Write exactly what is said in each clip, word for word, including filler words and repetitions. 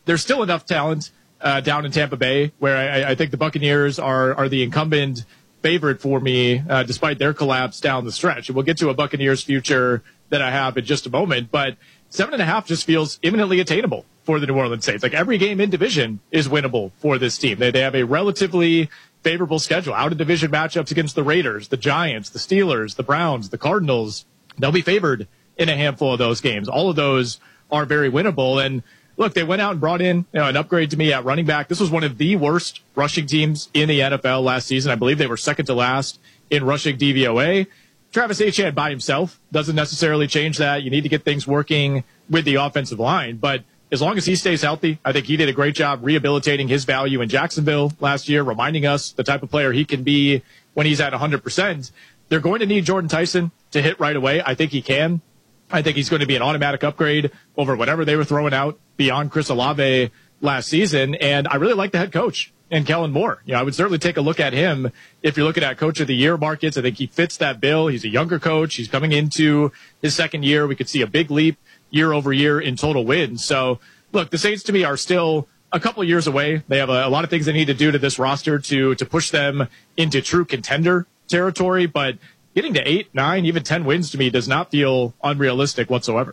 there's still enough talent uh, down in Tampa Bay where I, I think the Buccaneers are are the incumbent favorite for me, uh, despite their collapse down the stretch. And we'll get to a Buccaneers future that I have in just a moment, but seven and a half just feels imminently attainable for the New Orleans Saints. Like every game in division is winnable for this team. They they have a relatively favorable schedule. Out of division matchups against the Raiders, the Giants, the Steelers, the Browns, the Cardinals. They'll be favored in a handful of those games. All of those are very winnable. And look, they went out and brought in you know, an upgrade to me at running back. This was one of the worst rushing teams in the N F L last season. I believe they were second to last in rushing D V O A. Travis Etienne by himself doesn't necessarily change that. You need to get things working with the offensive line. But as long as he stays healthy, I think he did a great job rehabilitating his value in Jacksonville last year, reminding us the type of player he can be when he's at one hundred percent. They're going to need Jordan Tyson to hit right away. I think he can. I think he's going to be an automatic upgrade over whatever they were throwing out beyond Chris Olave last season. And I really like the head coach and Kellen Moore. You know, I would certainly take a look at him if you're looking at coach of the year markets. I think he fits that bill. He's a younger coach. He's coming into his second year. We could see a big leap year over year in total wins. So look, the Saints to me are still a couple of years away. They have a, a lot of things they need to do to this roster to, to push them into true contender territory, but getting to eight, nine, even ten wins to me does not feel unrealistic whatsoever. one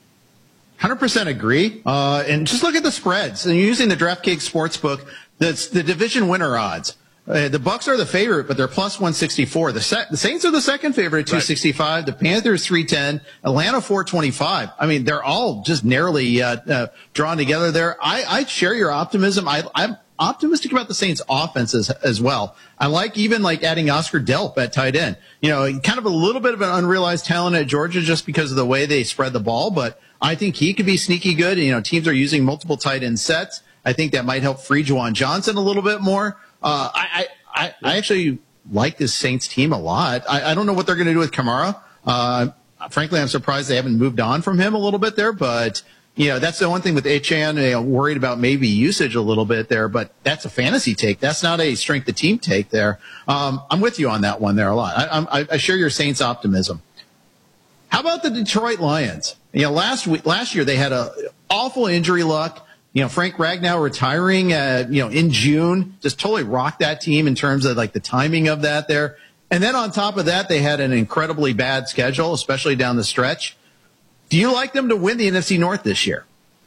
hundred percent agree. Uh, and just look at the spreads. And using the DraftKings Sportsbook, that's the division winner odds. Uh, the Bucs are the favorite, but they're plus one sixty-four. The, se- the Saints are the second favorite at two sixty-five. Right. The Panthers three ten. Atlanta four twenty-five. I mean, they're all just narrowly uh, uh, drawn together there. I, I share your optimism. I, I'm optimistic about the Saints' offenses as well. I like even like adding Oscar Delp at tight end. You know, kind of a little bit of an unrealized talent at Georgia just because of the way they spread the ball, but I think he could be sneaky good. You know, teams are using multiple tight end sets. I think that might help free Juwan Johnson a little bit more. Uh, I, I, I actually like this Saints team a lot. I, I don't know what they're going to do with Kamara. Uh, frankly, I'm surprised they haven't moved on from him a little bit there, but you know, that's the one thing with Etienne, you know, worried about maybe usage a little bit there, but that's a fantasy take. That's not a strength of team take there. Um, I'm with you on that one there a lot. I, I, I share your Saints optimism. How about the Detroit Lions? You know, last week, last year they had a awful injury luck. You know, Frank Ragnow retiring, uh, you know, in June, just totally rocked that team in terms of like the timing of that there. And then on top of that, they had an incredibly bad schedule, especially down the stretch. Do you like them to win the N F C North this year?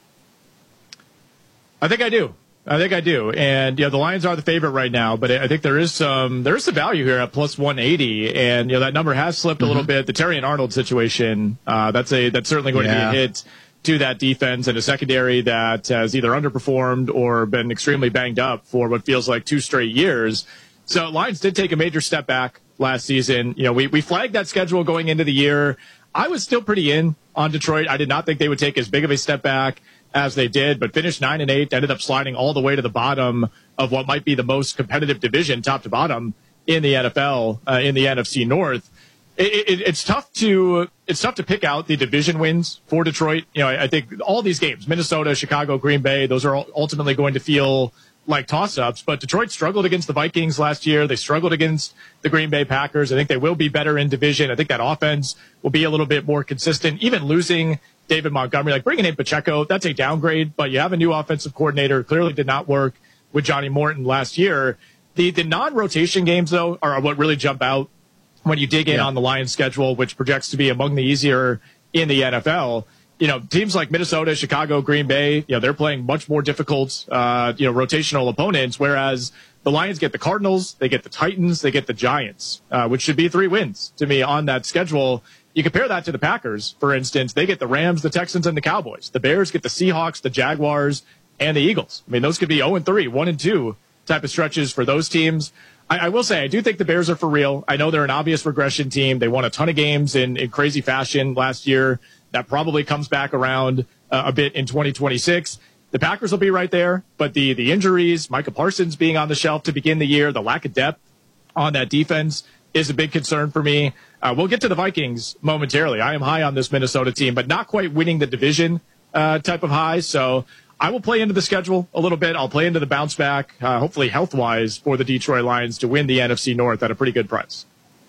I think I do. I think I do. And, you know, the Lions are the favorite right now, but I think there is some, there is some value here at plus one eighty. And, you know, that number has slipped mm-hmm. a little bit. The Terry and Arnold situation, uh, that's a, that's certainly going yeah. to be a hit to that defense and a secondary that has either underperformed or been extremely banged up for what feels like two straight years. So Lions did take a major step back last season. You know, we, we flagged that schedule going into the year. I was still pretty in on Detroit. I did not think they would take as big of a step back as they did, but finished nine and eight, ended up sliding all the way to the bottom of what might be the most competitive division, top to bottom, in the N F L, uh, in the N F C North. It, it, it's tough to it's tough to pick out the division wins for Detroit. You know, I, I think all these games, Minnesota, Chicago, Green Bay, those are ultimately going to feel like toss-ups. But Detroit struggled against the Vikings last year. They struggled against the Green Bay Packers. I think they will be better in division. I think that offense will be a little bit more consistent. Even losing David Montgomery, like bringing in Pacheco, that's a downgrade. But you have a new offensive coordinator. Clearly did not work with Johnny Morton last year. The the non-rotation games, though, are what really jump out when you dig in yeah. on the Lions schedule, which projects to be among the easier in the N F L. You know, teams like Minnesota, Chicago, Green Bay, you know, they're playing much more difficult, uh, you know, rotational opponents, whereas the Lions get the Cardinals, they get the Titans, they get the Giants, uh, which should be three wins to me on that schedule. You compare that to the Packers, for instance, they get the Rams, the Texans, and the Cowboys. The Bears get the Seahawks, the Jaguars, and the Eagles. I mean, those could be oh and three, one and two type of stretches for those teams. I, I will say, I do think the Bears are for real. I know they're an obvious regression team. They won a ton of games in, in crazy fashion last year. That probably comes back around uh, a bit in twenty twenty-six. The Packers will be right there, but the the injuries, Micah Parsons being on the shelf to begin the year, the lack of depth on that defense is a big concern for me. Uh, we'll get to the Vikings momentarily. I am high on this Minnesota team, but not quite winning the division uh, type of high. So I will play into the schedule a little bit. I'll play into the bounce back, uh, hopefully health-wise, for the Detroit Lions to win the N F C North at a pretty good price.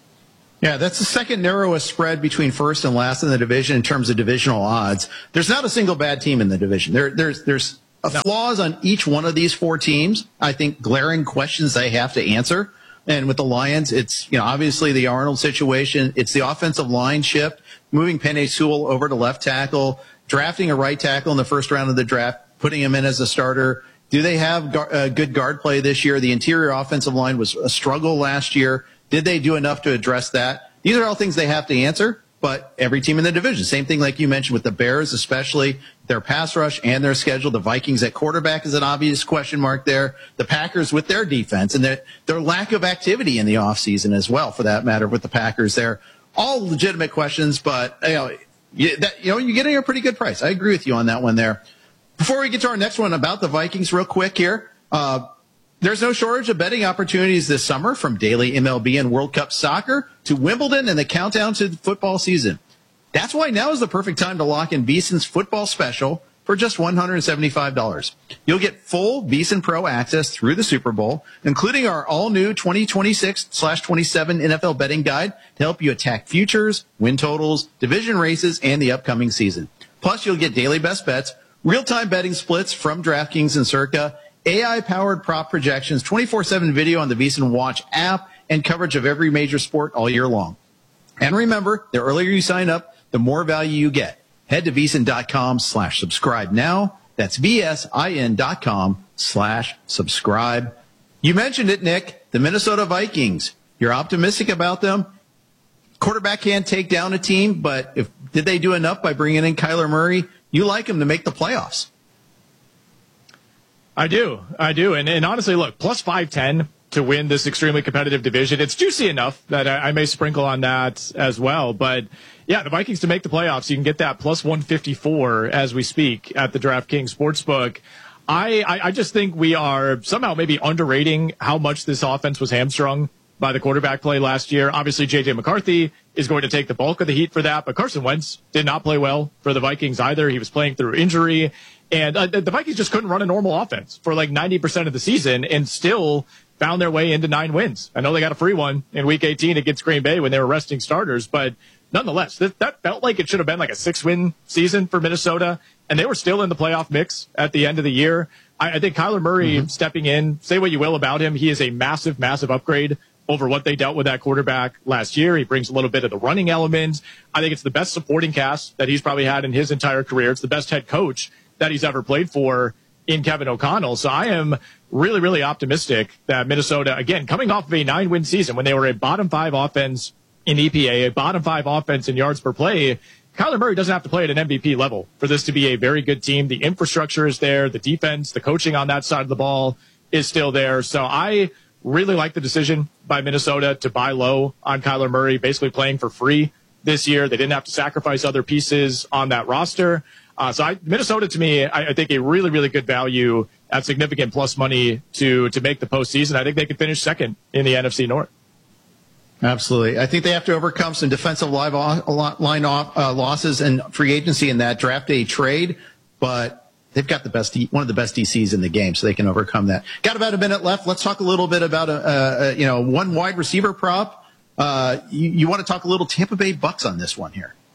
Yeah, that's the second narrowest spread between first and last in the division in terms of divisional odds. There's not a single bad team in the division. There, there's, there's no. flaws on each one of these four teams. I think glaring questions they have to answer. And with the Lions, it's, you know, obviously the Arnold situation. It's the offensive line shift, moving Penei Sewell over to left tackle, drafting a right tackle in the first round of the draft, putting him in as a starter. Do they have gar- uh, good guard play this year? The interior offensive line was a struggle last year. Did they do enough to address that? These are all things they have to answer. But every team in the division, same thing like you mentioned with the Bears, especially their pass rush and their schedule. The Vikings at quarterback is an obvious question mark there. The Packers with their defense and their, their lack of activity in the offseason as well, for that matter, with the Packers there. All legitimate questions, but you know, you, that, you know, you're getting a pretty good price. I agree with you on that one there. Before we get to our next one about the Vikings real quick here, uh, there's no shortage of betting opportunities this summer, from daily M L B and World Cup soccer to Wimbledon and the countdown to the football season. That's why now is the perfect time to lock in VSiN's football special for just one hundred seventy-five dollars. You'll get full VSiN Pro access through the Super Bowl, including our all-new twenty twenty-six twenty-seven N F L betting guide to help you attack futures, win totals, division races, and the upcoming season. Plus, you'll get daily best bets, real-time betting splits from DraftKings and Circa, A I-powered prop projections, twenty-four seven video on the VSiN Watch app, and coverage of every major sport all year long. And remember, the earlier you sign up, the more value you get. Head to VSiN.com slash subscribe now. That's V-S-I-N dot com slash subscribe. You mentioned it, Nick, the Minnesota Vikings. You're optimistic about them. Quarterback can't take down a team, but if did they do enough by bringing in Kyler Murray? You like him to make the playoffs. I do. I do. And, and honestly, look, plus five ten to win this extremely competitive division. It's juicy enough that I, I may sprinkle on that as well. But, yeah, the Vikings to make the playoffs, you can get that plus one fifty-four as we speak at the DraftKings Sportsbook. I, I, I just think we are somehow maybe underrating how much this offense was hamstrung by the quarterback play last year. Obviously, J J McCarthy is going to take the bulk of the heat for that. But Carson Wentz did not play well for the Vikings either. He was playing through injury. And uh, the Vikings just couldn't run a normal offense for like ninety percent of the season and still found their way into nine wins. I know they got a free one in week eighteen against Green Bay when they were resting starters, but nonetheless, that, that felt like it should have been like a six-win season for Minnesota, and they were still in the playoff mix at the end of the year. I, I think Kyler Murray mm-hmm. stepping in, say what you will about him, he is a massive, massive upgrade over what they dealt with that quarterback last year. He brings a little bit of the running element. I think it's the best supporting cast that he's probably had in his entire career. It's the best head coach that he's ever played for in Kevin O'Connell. So I am really, really optimistic that Minnesota, again, coming off of a nine-win season when they were a bottom five offense in E P A, a bottom five offense in yards per play, Kyler Murray doesn't have to play at an M V P level for this to be a very good team. The infrastructure is there. The defense, the coaching on that side of the ball is still there. So I really like the decision by Minnesota to buy low on Kyler Murray, basically playing for free this year. They didn't have to sacrifice other pieces on that roster. Uh, so I, Minnesota, to me, I, I think a really, really good value at significant plus money to to make the postseason. I think they could finish second in the N F C North. Absolutely. I think they have to overcome some defensive line uh, losses and free agency in that draft day trade, but they've got the best, one of the best D Cs in the game, so they can overcome that. Got about a minute left. Let's talk a little bit about a, a you know one wide receiver prop. Uh, you, you want to talk a little Tampa Bay Bucks on this one here?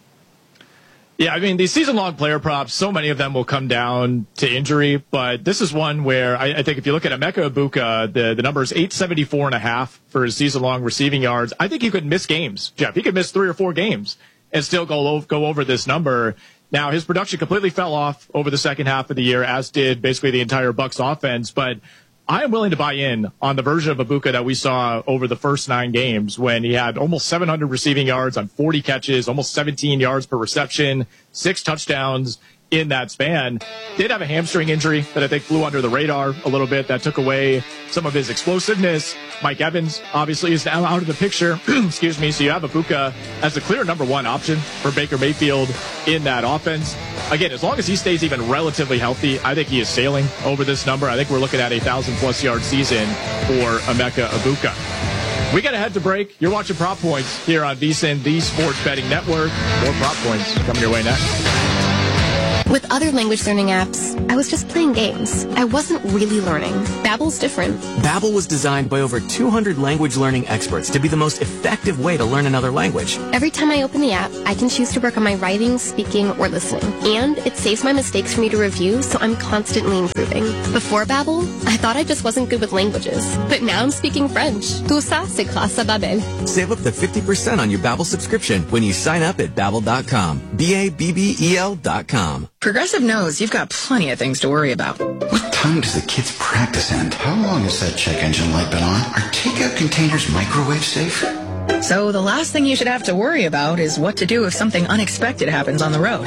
Yeah, I mean, these season-long player props, so many of them will come down to injury, but this is one where I, I think if you look at Emeka Egbuka, the, the number is eight seventy-four and a half for his season-long receiving yards. I think he could miss games, Jeff. He could miss three or four games and still go, go over this number. Now, his production completely fell off over the second half of the year, as did basically the entire Bucs offense, but I am willing to buy in on the version of Egbuka that we saw over the first nine games when he had almost seven hundred receiving yards on forty catches, almost seventeen yards per reception, six touchdowns in that span. Did have a hamstring injury that I think flew under the radar a little bit. That took away some of his explosiveness. Mike Evans obviously is now out of the picture. Excuse me. So you have Egbuka as the clear number one option for Baker Mayfield in that offense. Again, as long as he stays even relatively healthy, I think he is sailing over this number. I think we're looking at a thousand plus yard season for Emeka Egbuka. We got to head to break. You're watching Prop Points here on VSiN, the Sports Betting Network. More Prop Points coming your way next. With other language learning apps, I was just playing games. I wasn't really learning. Babbel's different. Babbel was designed by over two hundred language learning experts to be the most effective way to learn another language. Every time I open the app, I can choose to work on my writing, speaking, or listening. And it saves my mistakes for me to review, so I'm constantly improving. Before Babbel, I thought I just wasn't good with languages. But now I'm speaking French. Tout ça, c'est grâce à Babbel. Save up to fifty percent on your Babbel subscription when you sign up at Babbel dot com. B A B B E L dot com. Progressive knows you've got plenty of things to worry about. What time does the kids' practice end? How long has that check engine light been on? Are takeout containers microwave safe? So the last thing you should have to worry about is what to do if something unexpected happens on the road.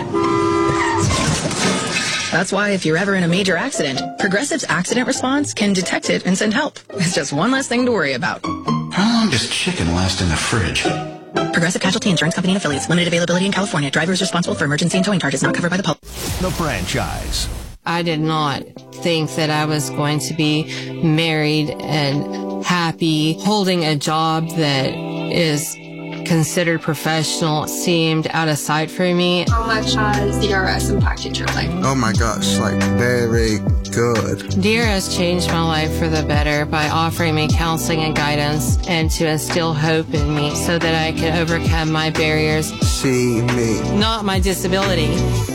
That's why if you're ever in a major accident, Progressive's accident response can detect it and send help. It's just one less thing to worry about. How long does chicken last in the fridge? Progressive Casualty Insurance Company and Affiliates. Limited availability in California. Driver is responsible for emergency and towing charges not covered by the public. The franchise. I did not think that I was going to be married and happy. Holding a job that is considered professional seemed out of sight for me. How much has D R S impacted your life? Oh my gosh, like very good. D R S changed my life for the better by offering me counseling and guidance and to instill hope in me so that I could overcome my barriers. See me. Not my disability.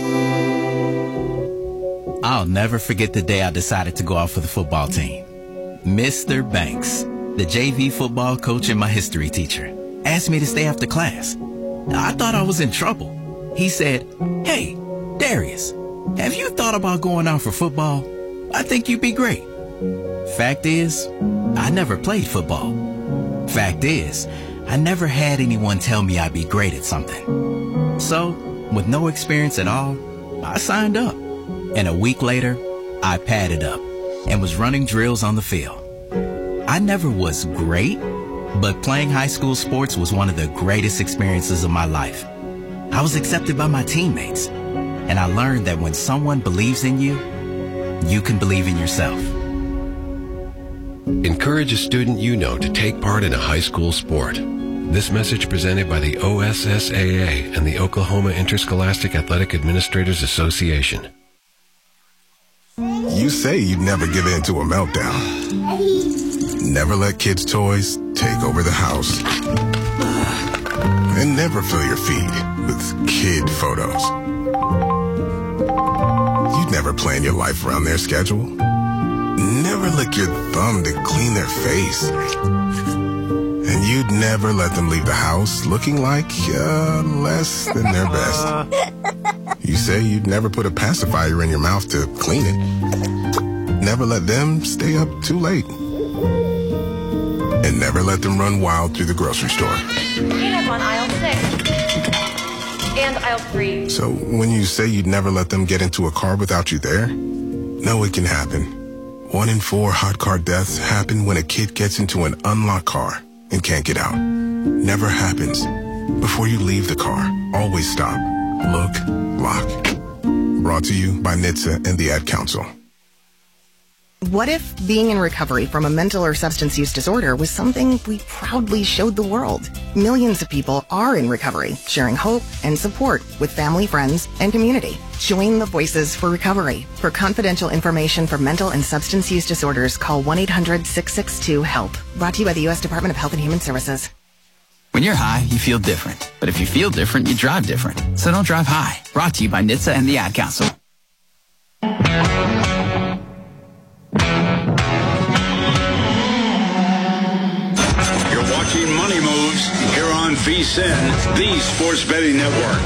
I'll never forget the day I decided to go out for the football team. Mister Banks, the J V football coach and my history teacher, asked me to stay after class. I thought I was in trouble. He said, "Hey, Darius, have you thought about going out for football? I think you'd be great." Fact is, I never played football. Fact is, I never had anyone tell me I'd be great at something. So, with no experience at all, I signed up. And a week later, I padded up and was running drills on the field. I never was great, but playing high school sports was one of the greatest experiences of my life. I was accepted by my teammates, and I learned that when someone believes in you, you can believe in yourself. Encourage a student you know to take part in a high school sport. This message presented by the O S S A A and the Oklahoma Interscholastic Athletic Administrators Association. You say you'd never give in to a meltdown. Never let kids' toys take over the house. And never fill your feed with kid photos. You'd never plan your life around their schedule. Never lick your thumb to clean their face. And you'd never let them leave the house looking like uh, less than their best. You say you'd never put a pacifier in your mouth to clean it. Never let them stay up too late. And never let them run wild through the grocery store. Peanuts on aisle six. And aisle three. So when you say you'd never let them get into a car without you there, no, it can happen. One in four hot car deaths happen when a kid gets into an unlocked car and can't get out. Never happens. Before you leave the car, always stop, look, lock. Brought to you by N H T S A and the Ad Council. What if being in recovery from a mental or substance use disorder was something we proudly showed the world? Millions of people are in recovery, sharing hope and support with family, friends, and community. Join the Voices for Recovery. For confidential information for mental and substance use disorders, call one eight hundred six six two HELP. Brought to you by the U S Department of Health and Human Services. When you're high, you feel different. But if you feel different, you drive different. So don't drive high. Brought to you by N H T S A and the Ad Council. You're watching Money Moves here on V S I N, the Sports Betting Network.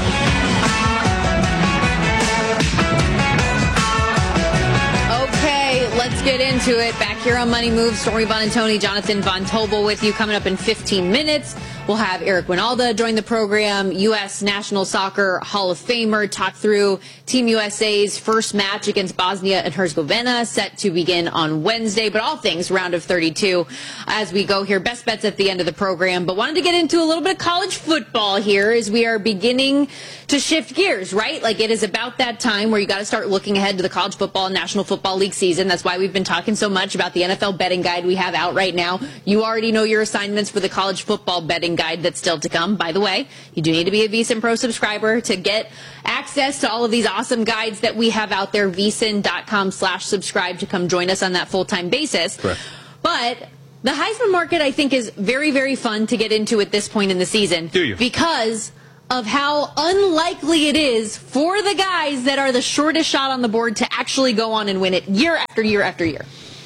Let's get into it. Back here on Money Moves, Stormy Buonantony, Jonathan Von Tobel with you. Coming up in fifteen minutes, we'll have Eric Winalda join the program, U S National Soccer Hall of Famer, talk through Team U S A's first match against Bosnia and Herzegovina, set to begin on Wednesday, but all things round of thirty-two as we go here. Best bets at the end of the program, but wanted to get into a little bit of college football here as we are beginning to shift gears, right? Like it is about that time where you got to start looking ahead to the college football and National Football League season. That's why we've been talking so much about the the N F L betting guide we have out right now. You already know your assignments for the college football betting guide that's still to come. By the way, you do need to be a VSiN Pro subscriber to get access to all of these awesome guides that we have out there. VSiN.com slash subscribe to come join us on that full-time basis. Correct. But the Heisman market, I think, is very, very fun to get into at this point in the season. Do you? Because of how unlikely it is for the guys that are the shortest shot on the board to actually go on and win it year after year after year.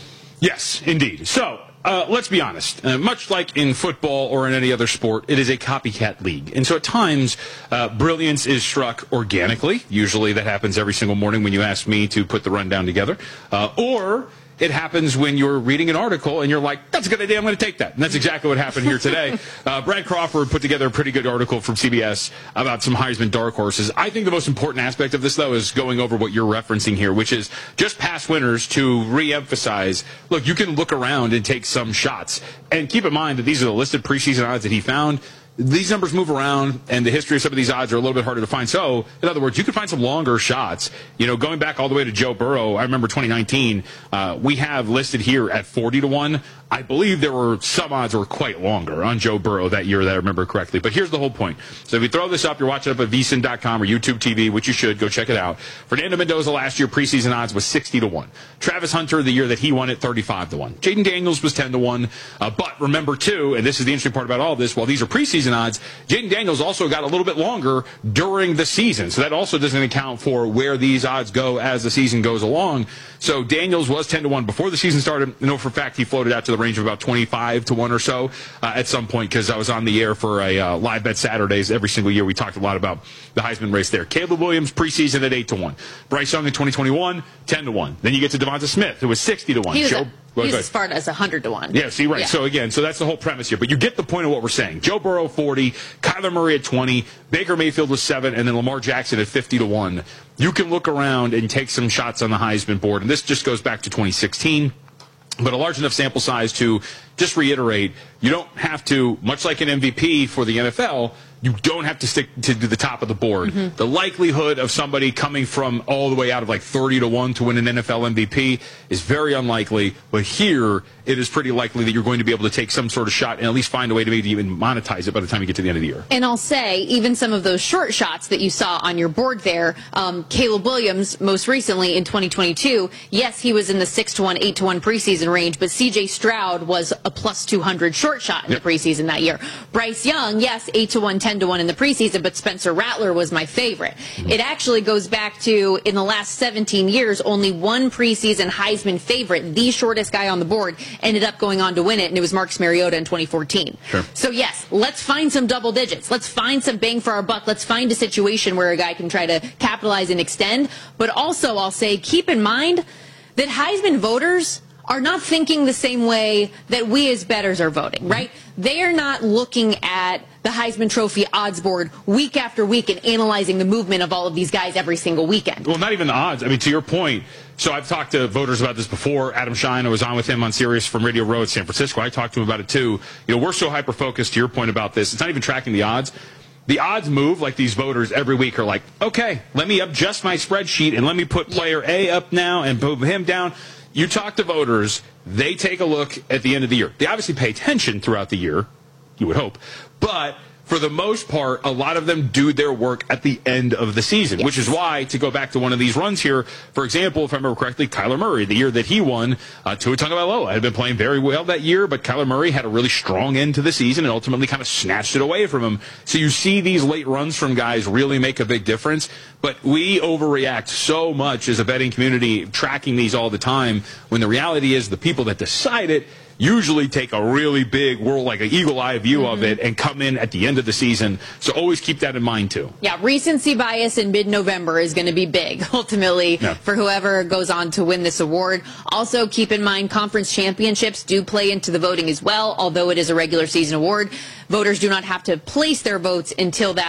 Yes, indeed. So, uh, let's be honest. Uh, much like in football or in any other sport, it is a copycat league. And so at times, uh, brilliance is struck organically. Usually that happens every single morning when you ask me to put the rundown together. Uh, or it happens when you're reading an article and you're like, that's a good idea, I'm going to take that. And that's exactly what happened here today. Uh, Brad Crawford put together a pretty good article from C B S about some Heisman dark horses. I think the most important aspect of this, though, is going over what you're referencing here, which is just past winners to re-emphasize, look, you can look around and take some shots. And keep in mind that these are the listed preseason odds that he found. These numbers move around, and the history of some of these odds are a little bit harder to find. So, in other words, you can find some longer shots. You know, going back all the way to Joe Burrow, I remember twenty nineteen, uh, we have listed here at forty to one. I believe there were some odds that were quite longer on Joe Burrow that year that I remember correctly. But here's the whole point. So if you throw this up, you're watching up at V S I N dot com or YouTube T V, which you should. Go check it out. Fernando Mendoza last year, preseason odds was sixty to one. Travis Hunter, the year that he won it, thirty-five to one. Jaden Daniels was ten to one. Uh, but remember, too, and this is the interesting part about all this, while these are preseason odds, Jaden Daniels also got a little bit longer during the season. So that also doesn't account for where these odds go as the season goes along. So Daniels was ten to one before the season started. I know for a fact he floated out to the range of about twenty-five to one or so uh, at some point, because I was on the air for a uh, live bet Saturdays every single year. We talked a lot about the Heisman race there. Caleb Williams preseason at eight to one. Bryce Young in twenty twenty-one, ten to one. Then you get to Devonta Smith, who was sixty to one. He was, Joe, a, well, he was as far as one hundred to one. Yeah, see, right. Yeah. So, again, so that's the whole premise here. But you get the point of what we're saying. Joe Burrow, forty. Kyler Murray at twenty. Baker Mayfield was seven. And then Lamar Jackson at fifty to one. You can look around and take some shots on the Heisman board. And this just goes back to twenty sixteen. But a large enough sample size to just reiterate, you don't have to, much like an M V P for the N F L, you don't have to stick to the top of the board. Mm-hmm. The likelihood of somebody coming from all the way out of like thirty to one to win an N F L M V P is very unlikely. But here, it is pretty likely that you're going to be able to take some sort of shot and at least find a way to maybe even monetize it by the time you get to the end of the year. And I'll say, even some of those short shots that you saw on your board there, um, Caleb Williams, most recently in twenty twenty-two, yes, he was in the six to one, eight to one preseason range, but C J Stroud was a plus two hundred short shot in yep. the preseason that year. Bryce Young, yes, eight to one, ten to one in the preseason, but Spencer Rattler was my favorite. Mm-hmm. It actually goes back to, in the last seventeen years, only one preseason Heisman favorite, the shortest guy on the board, ended up going on to win it, and it was Marcus Mariota in twenty fourteen. Sure. So, yes, let's find some double digits. Let's find some bang for our buck. Let's find a situation where a guy can try to capitalize and extend. But also, I'll say, keep in mind that Heisman voters are not thinking the same way that we as bettors are voting, right? They are not looking at the Heisman Trophy odds board week after week and analyzing the movement of all of these guys every single weekend. Well, not even the odds. I mean, to your point, so I've talked to voters about this before. Adam Shine, I was on with him on Sirius from Radio Row at San Francisco. I talked to him about it too. You know, we're so hyper-focused, to your point about this, it's not even tracking the odds. The odds move like these voters every week are like, okay, let me adjust my spreadsheet and let me put player A up now and move him down. You talk to voters, they take a look at the end of the year. They obviously pay attention throughout the year, you would hope, but for the most part, a lot of them do their work at the end of the season, yes. which is why, to go back to one of these runs here, for example, if I remember correctly, Kyler Murray, the year that he won, uh, Tua Tagovailoa had been playing very well that year, but Kyler Murray had a really strong end to the season and ultimately kind of snatched it away from him. So you see these late runs from guys really make a big difference, but we overreact so much as a betting community, tracking these all the time, when the reality is the people that decide it usually take a really big world, like an eagle eye view mm-hmm. of it, and come in at the end of the season. So always keep that in mind too. Yeah, recency bias in mid-November is going to be big, ultimately, yeah. for whoever goes on to win this award. Also, keep in mind, conference championships do play into the voting as well, although it is a regular season award. Voters do not have to place their votes until that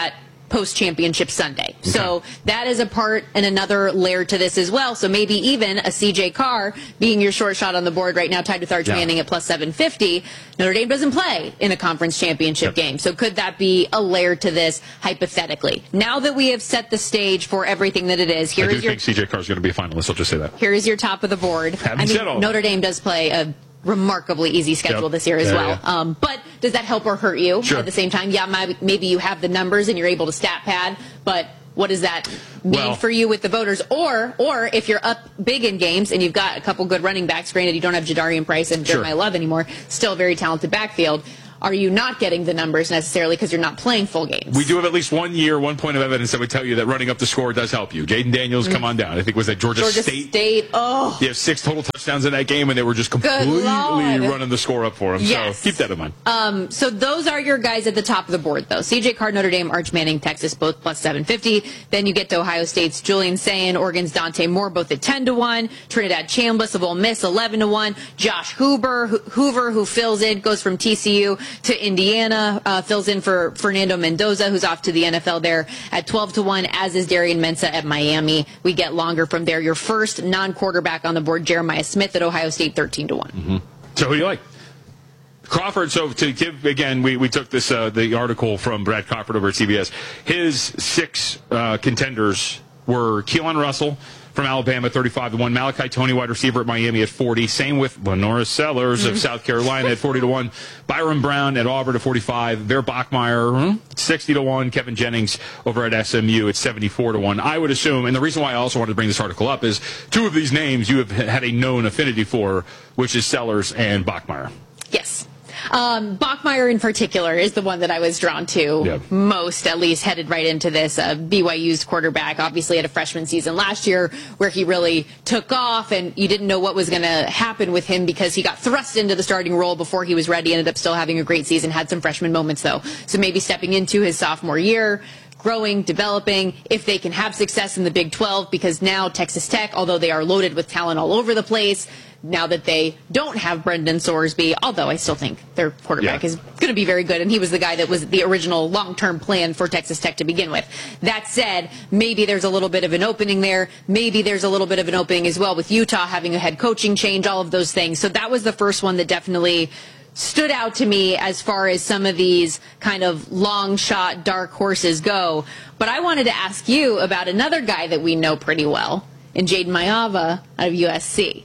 post-championship Sunday. Okay. So that is a part and another layer to this as well. So maybe even a C J Carr being your short shot on the board right now, tied with Arch yeah. Manning at plus seven fifty. Notre Dame doesn't play in a conference championship yep. game. So could that be a layer to this hypothetically? Now that we have set the stage for everything that it is, here I do is your... think C J Carr is going to be a finalist. I'll just say that. Here is your top of the board. I mean, Notre Dame does play a remarkably easy schedule yep. this year as yeah, well. Yeah. Um, but does that help or hurt you sure. at the same time? Yeah, maybe you have the numbers and you're able to stat pad, but what does that mean well, for you with the voters? Or or if you're up big in games and you've got a couple good running backs, granted you don't have Jadarian Price and Jeremiah sure. Love anymore, still a very talented backfield. Are you not getting the numbers necessarily because you're not playing full games? We do have at least one year, one point of evidence that would tell you that running up the score does help you. Jaden Daniels, mm-hmm. come on down. I think it was at Georgia, Georgia State. State. Oh. Yeah, six total touchdowns in that game, and they were just completely running the score up for him. Yes. So keep that in mind. Um, so those are your guys at the top of the board, though. C J Carr, Notre Dame, Arch Manning, Texas, both plus seven fifty. Then you get to Ohio State's Julian Sayin, Oregon's Dante Moore, both at ten to one. Trinidad Chambliss of Ole Miss, eleven to one. Josh Hoover, Hoover, who fills in, goes from T C U to Indiana. Uh, fills in for Fernando Mendoza, who's off to the N F L there at twelve to one, as is Darian Mensah at Miami. We get longer from there. Your first non-quarterback on the board, Jeremiah Smith at Ohio State, thirteen to one. Mm-hmm. So who do you like? Crawford, so to give, again, we, we took this, uh, the article from Brad Crawford over at C B S. His six uh, contenders were Keelan Russell from Alabama, thirty-five to one. Malachi Toney, wide receiver at Miami, at forty. Same with Lenora Sellers of South Carolina at forty to one. Byron Brown at Auburn at forty-five. Bear Bachmeyer, sixty to one. Kevin Jennings over at S M U at seventy-four to one. I would assume, and the reason why I also wanted to bring this article up is two of these names you have had a known affinity for, which is Sellers and Bachmeyer. Yes. Um, Bachmeyer in particular is the one that I was drawn to yep. most, at least headed right into this. Uh, B Y U's quarterback obviously had a freshman season last year where he really took off, and you didn't know what was going to happen with him because he got thrust into the starting role before he was ready. Ended up still having a great season, had some freshman moments though. So maybe stepping into his sophomore year, growing, developing, if they can have success in the Big twelve, because now Texas Tech, although they are loaded with talent all over the place, now that they don't have Brendan Sorsby, although I still think their quarterback yeah. is going to be very good, and he was the guy that was the original long-term plan for Texas Tech to begin with. That said, maybe there's a little bit of an opening there. Maybe there's a little bit of an opening as well with Utah having a head coaching change, all of those things. So that was the first one that definitely stood out to me as far as some of these kind of long shot dark horses go. But I wanted to ask you about another guy that we know pretty well, in Jaden Mayava out of U S C.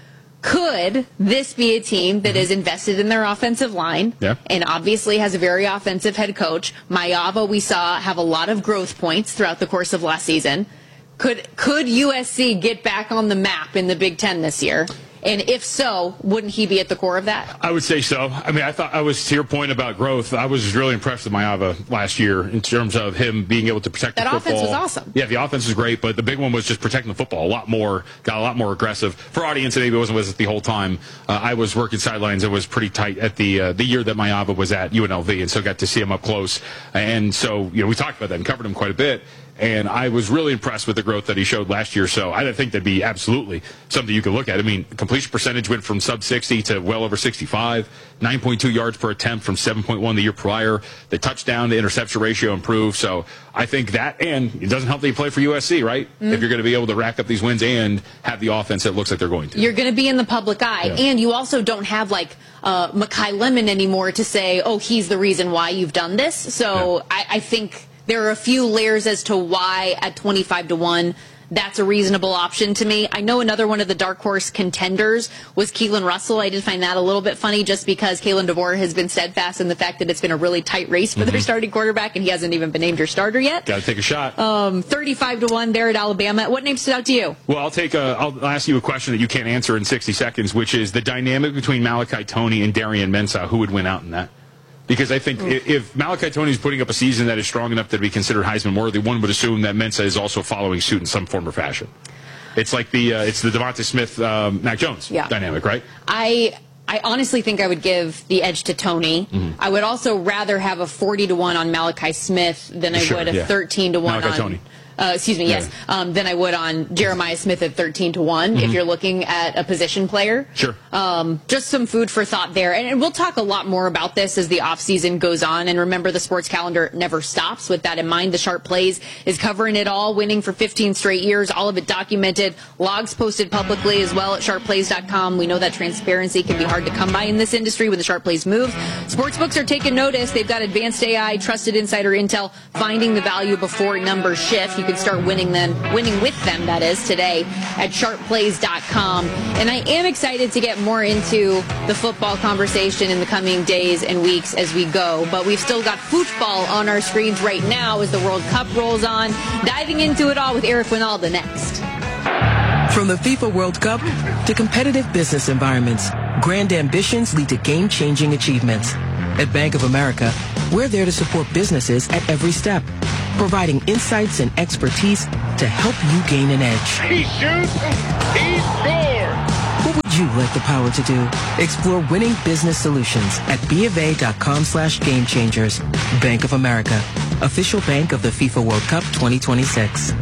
Could this be a team that is invested in their offensive line yeah. and obviously has a very offensive head coach? Mayava, we saw, have a lot of growth points throughout the course of last season. Could could U S C get back on the map in the Big Ten this year? And if so, wouldn't he be at the core of that? I would say so. I mean, I thought I was, to your point about growth, I was really impressed with Mayava last year in terms of him being able to protect that the football. That offense was awesome. Yeah, the offense is great, but the big one was just protecting the football a lot more, got a lot more aggressive. For audience that maybe wasn't with us the whole time, uh, I was working sidelines. It was pretty tight at the uh, the year that Mayava was at U N L V, and so got to see him up close. And so, you know, we talked about that and covered him quite a bit. And I was really impressed with the growth that he showed last year. So I think that'd be absolutely something you could look at. I mean, completion percentage went from sub sixty to well over sixty-five, nine point two yards per attempt from seven point one the year prior. The touchdown to interception ratio improved. So I think that, and it doesn't help that you play for U S C, right? Mm-hmm. If you're going to be able to rack up these wins and have the offense that looks like they're going to. You're going to be in the public eye. Yeah. And you also don't have like uh, Makai Lemon anymore to say, oh, he's the reason why you've done this. So yeah. I, I think there are a few layers as to why at twenty-five to one that's a reasonable option to me. I know another one of the dark horse contenders was Keelan Russell. I did find that a little bit funny just because Kalen DeVore has been steadfast in the fact that it's been a really tight race for mm-hmm. their starting quarterback, and he hasn't even been named your starter yet. Got to take a shot. Um, thirty-five to one there at Alabama. What name stood out to you? Well, I'll take a, I'll ask you a question that you can't answer in sixty seconds, which is the dynamic between Malachi Toney and Darian Mensah. Who would win out in that? Because I think if, if Malachi Toney is putting up a season that is strong enough to be considered Heisman worthy, one would assume that Mensah is also following suit in some form or fashion. It's like the uh, it's the Devontae Smith, um, Mac Jones yeah. dynamic, right? I I honestly think I would give the edge to Toney. Mm-hmm. I would also rather have a forty to one on Malachi Smith than I sure, would a yeah. thirteen to one Malachi on Toney. Uh, excuse me, yes, Yeah. um, than I would on Jeremiah Smith at thirteen to one if you're looking at a position player. Sure. Um, just some food for thought there. And, and we'll talk a lot more about this as the offseason goes on. And remember, the sports calendar never stops. With that in mind, the Sharp Plays is covering it all, winning for fifteen straight years, all of it documented, logs posted publicly as well at sharp plays dot com. We know that transparency can be hard to come by in this industry when the Sharp Plays move. Sportsbooks are taking notice. They've got advanced A I, trusted insider intel, finding the value before numbers shift. You can start winning them, winning with them, that is, today at sharp plays dot com. And I am excited to get more into the football conversation in the coming days and weeks as we go. But we've still got football on our screens right now as the World Cup rolls on. Diving into it all with Eric Winalda next. From the FIFA World Cup to competitive business environments, grand ambitions lead to game-changing achievements. At Bank of America, we're there to support businesses at every step, providing insights and expertise to help you gain an edge. He shoots, he scores! What would you like the power to do? Explore winning business solutions at bofa.com slash game changers. Bank of America, official bank of the FIFA World Cup twenty twenty-six.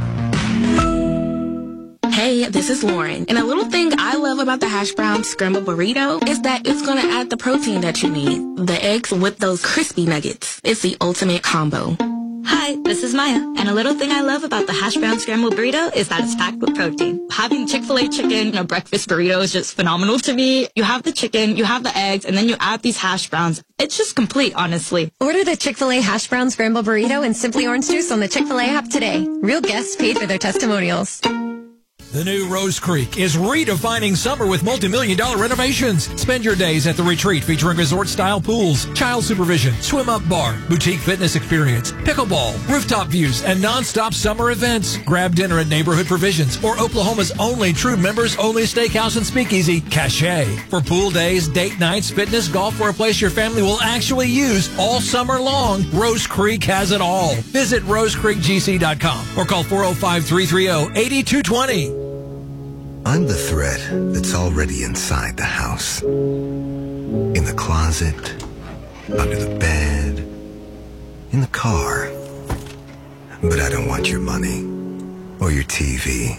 Hey, this is Lauren, and a little thing I love about the hash brown scrambled burrito is that it's going to add the protein that you need. The eggs with those crispy nuggets. It's the ultimate combo. Hi, this is Maya, and a little thing I love about the hash brown scrambled burrito is that it's packed with protein. Having Chick-fil-A chicken in a breakfast burrito is just phenomenal to me. You have the chicken, you have the eggs, and then you add these hash browns. It's just complete, honestly. Order the Chick-fil-A hash brown scrambled burrito and Simply Orange Juice on the Chick-fil-A app today. Real guests paid for their testimonials. The new Rose Creek is redefining summer with multi-million dollar renovations. Spend your days at the retreat featuring resort-style pools, child supervision, swim-up bar, boutique fitness experience, pickleball, rooftop views, and non-stop summer events. Grab dinner at Neighborhood Provisions or Oklahoma's only true members-only steakhouse and speakeasy, Cache. For pool days, date nights, fitness, golf, or a place your family will actually use all summer long, Rose Creek has it all. Visit rose creek g c dot com or call four oh five, three three oh, eight two two oh. I'm the threat that's already inside the house. In the closet, under the bed, in the car. But I don't want your money or your T V.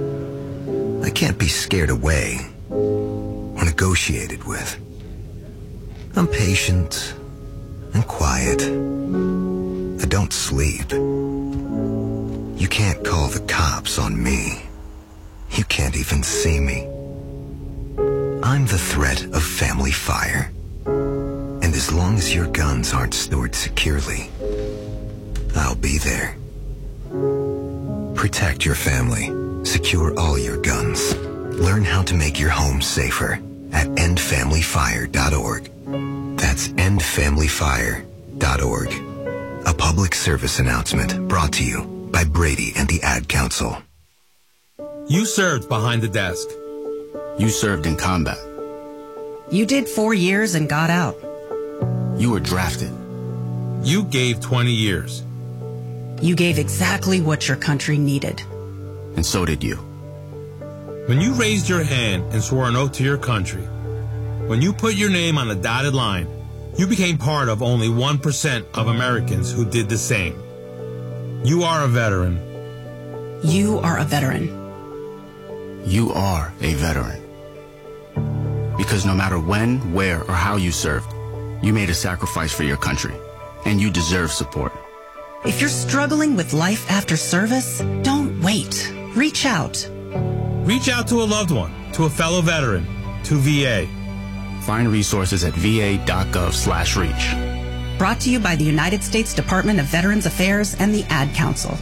I can't be scared away or negotiated with. I'm patient and quiet. I don't sleep. You can't call the cops on me. You can't even see me. I'm the threat of family fire. And as long as your guns aren't stored securely, I'll be there. Protect your family. Secure all your guns. Learn how to make your home safer at end family fire dot org. That's end family fire dot org. A public service announcement brought to you by Brady and the Ad Council. You served behind the desk. You served in combat. You did four years and got out. You were drafted. You gave twenty years. You gave exactly what your country needed. And so did you. When you raised your hand and swore an oath to your country, when you put your name on a dotted line, you became part of only one percent of Americans who did the same. You are a veteran. You are a veteran. You are a veteran. Because no matter when, where, or how you served, you made a sacrifice for your country, and you deserve support. If you're struggling with life after service, don't wait. Reach out. Reach out to a loved one, to a fellow veteran, to V A. Find resources at v a dot gov slash reach. Brought to you by the United States Department of Veterans Affairs and the Ad Council.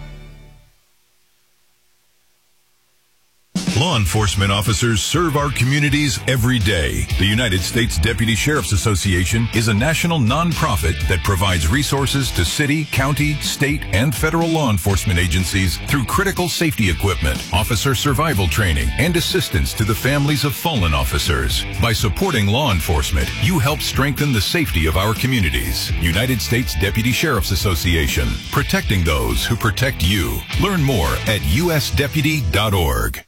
Law enforcement officers serve our communities every day. The United States Deputy Sheriff's Association is a national nonprofit that provides resources to city, county, state, and federal law enforcement agencies through critical safety equipment, officer survival training, and assistance to the families of fallen officers. By supporting law enforcement, you help strengthen the safety of our communities. United States Deputy Sheriff's Association, protecting those who protect you. Learn more at u s deputy dot org.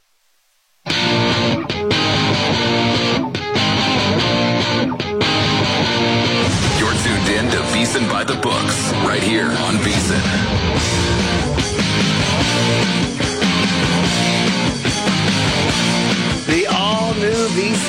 You're tuned in to VEASAN by the Books, right here on VEASAN.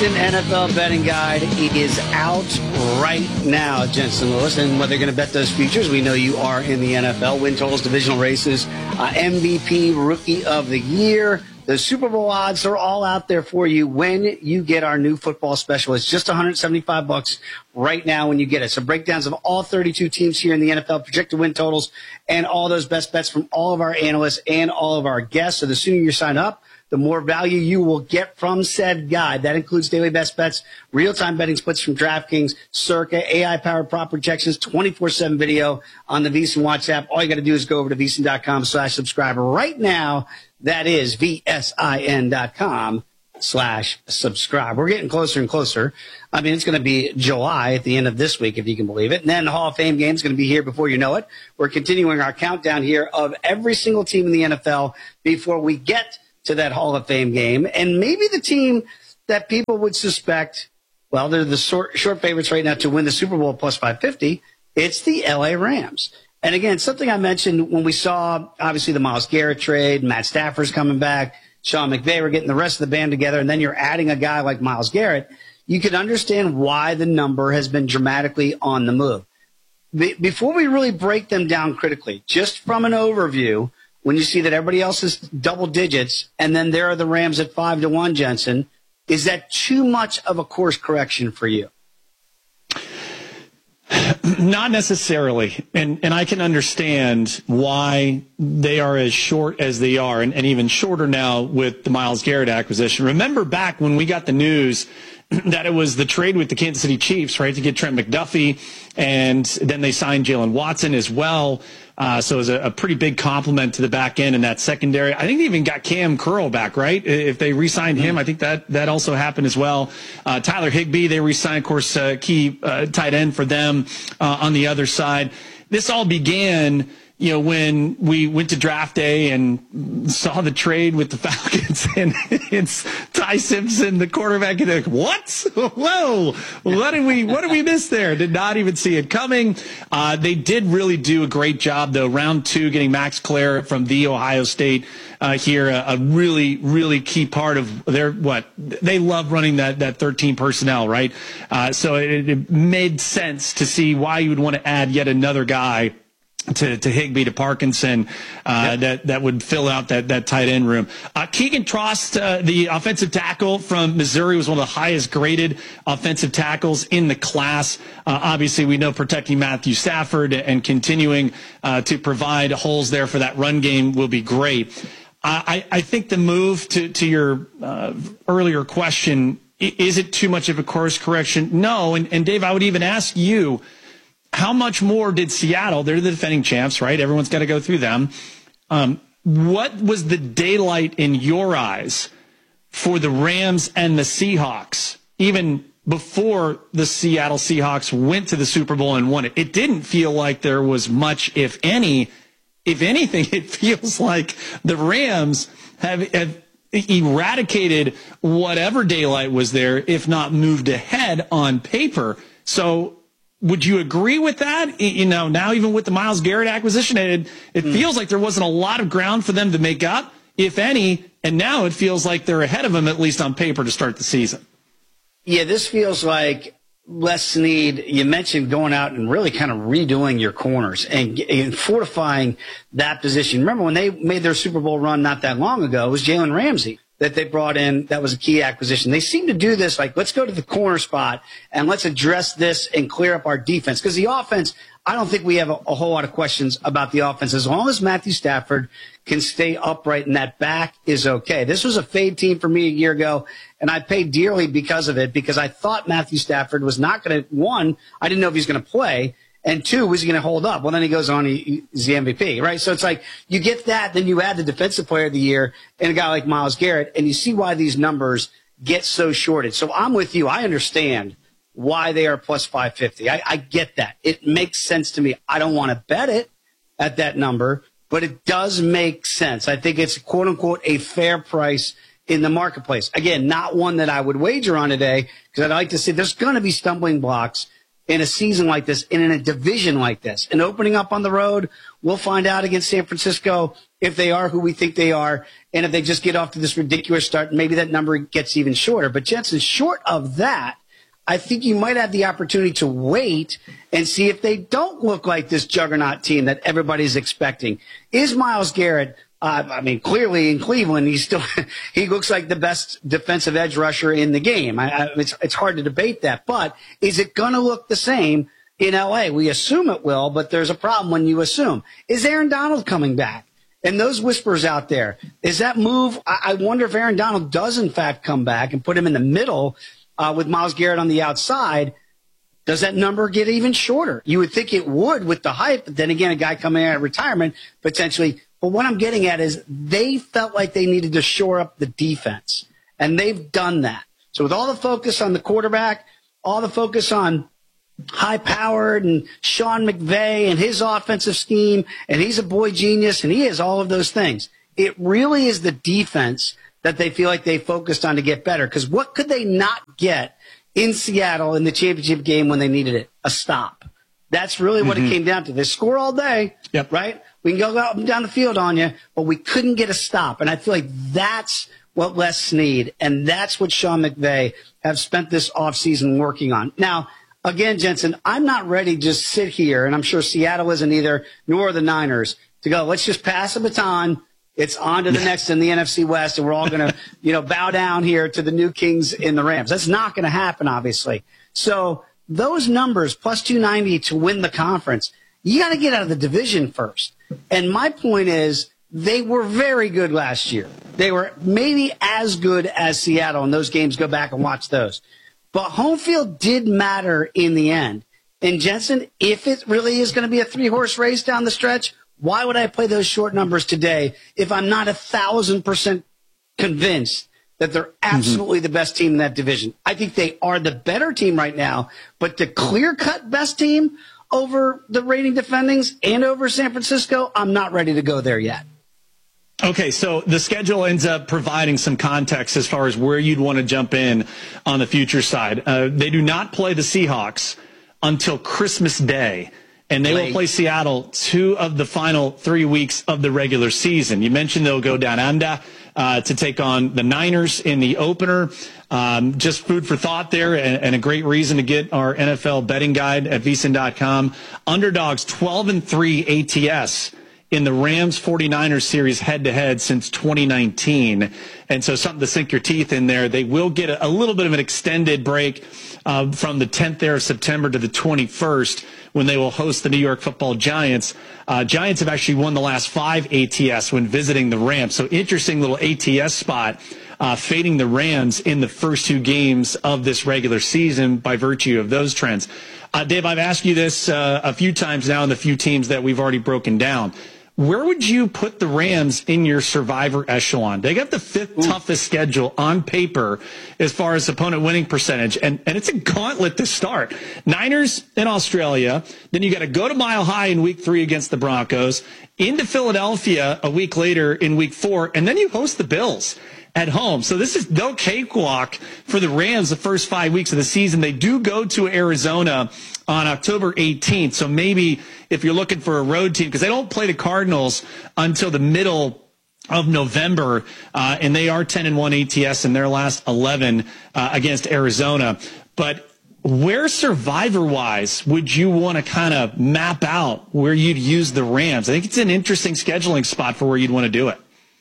VSiN N F L betting guide is out right now, Jensen Lewis. And whether you're going to bet those futures, we know you are in the N F L. Win totals, divisional races, uh, M V P, Rookie of the Year. The Super Bowl odds are all out there for you when you get our new football special. It's just one hundred seventy-five bucks right now when you get it. So breakdowns of all thirty-two teams here in the N F L, projected win totals, and all those best bets from all of our analysts and all of our guests. So the sooner you sign up, the more value you will get from said guide. That includes daily best bets, real-time betting splits from DraftKings, Circa, A I-powered prop projections, twenty-four seven video on the VSiN Watch app. All you got to do is go over to VSiN.com slash subscribe right now. That is V-S-I-N dot com slash subscribe. We're getting closer and closer. I mean, it's going to be July at the end of this week, if you can believe it. And then the Hall of Fame game is going to be here before you know it. We're continuing our countdown here of every single team in the N F L before we get to that Hall of Fame game. And maybe the team that people would suspect, well, they're the short, short favorites right now to win the Super Bowl plus five fifty. It's the L A Rams. And again, something I mentioned when we saw, obviously, the Myles Garrett trade, Matt Stafford's coming back, Sean McVay, we're getting the rest of the band together, and then you're adding a guy like Myles Garrett, you can understand why the number has been dramatically on the move. Be- before we really break them down critically, just from an overview, when you see that everybody else is double digits, and then there are the Rams at five to one, Jensen, is that too much of a course correction for you? Not necessarily. And and I can understand why they are as short as they are, and, and even shorter now with the Myles Garrett acquisition. Remember back when we got the news that it was the trade with the Kansas City Chiefs, right, to get Trent McDuffie, and then they signed Jalen Watson as well. Uh, so it was a, a pretty big compliment to the back end and that secondary. I think they even got Cam Curl back, right? If they re-signed him, I think that, that also happened as well. Uh, Tyler Higbee, they re-signed, of course, uh, key uh, tight end for them uh, on the other side. This all began, you know, when we went to draft day and saw the trade with the Falcons, and it's Ty Simpson, the quarterback, and they're like, what? Whoa, what did we, what did we miss there? Did not even see it coming. Uh, they did really do a great job, though. Round two, getting Max Clare from the Ohio State uh, here, a, a really, really key part of their, what, they love running that, that thirteen personnel, right? Uh, so it, it made sense to see why you would want to add yet another guy to, to Higbee, to Parkinson, uh, yep. that, that would fill out that, that tight end room. Uh, Keegan Trost, uh, the offensive tackle from Missouri, was one of the highest graded offensive tackles in the class. Uh, obviously, we know protecting Matthew Stafford and continuing, uh, to provide holes there for that run game will be great. I, I think the move to, to your, uh, earlier question, is it too much of a course correction? No. And, and Dave, I would even ask you, how much more did Seattle, they're the defending champs, right? Everyone's got to go through them. Um, what was the daylight in your eyes for the Rams and the Seahawks, even before the Seattle Seahawks went to the Super Bowl and won it? It didn't feel like there was much, if any. If anything, it feels like the Rams have, have eradicated whatever daylight was there, if not moved ahead on paper. So, would you agree with that? You know, now even with the Myles Garrett acquisition, it, it mm. feels like there wasn't a lot of ground for them to make up, if any, and now it feels like they're ahead of them, at least on paper, to start the season. Yeah, this feels like less need. You mentioned going out and really kind of redoing your corners and, and fortifying that position. Remember when they made their Super Bowl run not that long ago, it was Jalen Ramsey that they brought in. That was a key acquisition. They seem to do this, like, let's go to the corner spot and let's address this and clear up our defense. Because the offense, I don't think we have a, a whole lot of questions about the offense. As long as Matthew Stafford can stay upright and that back is okay. This was a fade team for me a year ago, and I paid dearly because of it, because I thought Matthew Stafford was not going to, one, I didn't know if he was going to play, and two, was he going to hold up? Well, then he goes on, he, he's the M V P, right? So it's like you get that, then you add the Defensive Player of the Year and a guy like Myles Garrett, and you see why these numbers get so shorted. So I'm with you. I understand why they are plus five fifty. I, I get that. It makes sense to me. I don't want to bet it at that number, but it does make sense. I think it's, quote unquote, a fair price in the marketplace. Again, not one that I would wager on today, because I'd like to see there's going to be stumbling blocks in a season like this and in a division like this. And opening up on the road, we'll find out against San Francisco if they are who we think they are. And if they just get off to this ridiculous start, maybe that number gets even shorter. But Jensen, short of that, I think you might have the opportunity to wait and see if they don't look like this juggernaut team that everybody's expecting. Is Myles Garrett, uh, I mean, clearly in Cleveland, he's still, he looks like the best defensive edge rusher in the game. I, I, it's, it's hard to debate that, but is it going to look the same in L A? We assume it will, but there's a problem when you assume. Is Aaron Donald coming back? And those whispers out there, is that move? I, I wonder if Aaron Donald does in fact come back and put him in the middle uh, with Myles Garrett on the outside. Does that number get even shorter? You would think it would with the hype, but then again, a guy coming out of retirement potentially. But what I'm getting at is they felt like they needed to shore up the defense, and they've done that. So with all the focus on the quarterback, all the focus on high-powered and Sean McVay and his offensive scheme, and he's a boy genius, and he is all of those things. It really is the defense that they feel like they focused on to get better. Because what could they not get in Seattle in the championship game when they needed it? A stop. That's really what mm-hmm. it came down to. They score all day, yep. right? We can go up and down the field on you, but we couldn't get a stop. And I feel like that's what Les Snead and that's what Sean McVay have spent this offseason working on. Now, again, Jensen, I'm not ready to just sit here, and I'm sure Seattle isn't either, nor the Niners, to go, let's just pass the baton. It's on to the next in the N F C West, and we're all going to, you know, bow down here to the new Kings in the Rams. That's not going to happen, obviously. So those numbers, plus two ninety to win the conference, you got to get out of the division first. And my point is, they were very good last year. They were maybe as good as Seattle, and those games, go back and watch those. But home field did matter in the end. And Jensen, if it really is going to be a three-horse race down the stretch, why would I play those short numbers today if I'm not a thousand percent convinced that they're absolutely mm-hmm. the best team in that division? I think they are the better team right now, but the clear-cut best team over the reigning defendings and over San Francisco, I'm not ready to go there yet. Okay, so the schedule ends up providing some context as far as where you'd want to jump in on the future side. Uh, they do not play the Seahawks until Christmas Day, and they Late. will play Seattle two of the final three weeks of the regular season. You mentioned they'll go down under uh, to take on the Niners in the opener. Um, just food for thought there, and, and a great reason to get our N F L betting guide at V S I N dot com. Underdogs twelve and three A T S in the Rams forty-niners series head-to-head since twenty nineteen. And so something to sink your teeth in there. They will get a, a little bit of an extended break uh, from the tenth there of September to the twenty-first when they will host the New York Football Giants. Uh, Giants have actually won the last five A T S when visiting the Rams. So interesting little A T S spot, uh, fading the Rams in the first two games of this regular season by virtue of those trends. Uh, Dave, I've asked you this uh, a few times now in the few teams that we've already broken down. Where would you put the Rams in your survivor echelon? They got the fifth Ooh. toughest schedule on paper as far as opponent winning percentage, and, and it's a gauntlet to start. Niners in Australia, then you got to go to Mile High in week three against the Broncos, into Philadelphia a week later in week four, and then you host the Bills at home. So this is no cakewalk for the Rams the first five weeks of the season. They do go to Arizona on October eighteenth. So maybe if you're looking for a road team, because they don't play the Cardinals until the middle of November, uh, and they are ten and one A T S in their last eleven uh, against Arizona. But where survivor-wise would you want to kind of map out where you'd use the Rams? I think it's an interesting scheduling spot for where you'd want to do it.